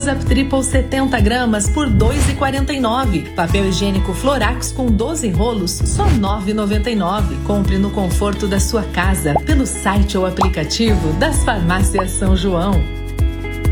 Close-Up Triple 70 gramas por R$ 2,49. Papel higiênico Florax com 12 rolos, só R$ 9,99. Compre no conforto da sua casa, pelo site ou aplicativo das Farmácias São João.